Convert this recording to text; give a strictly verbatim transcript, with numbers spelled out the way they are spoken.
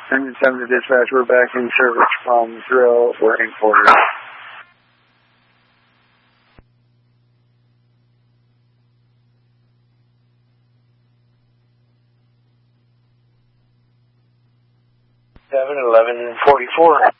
Engine seven to dispatch, we're back in service from drill, we're in quarters. seven eleven forty-four.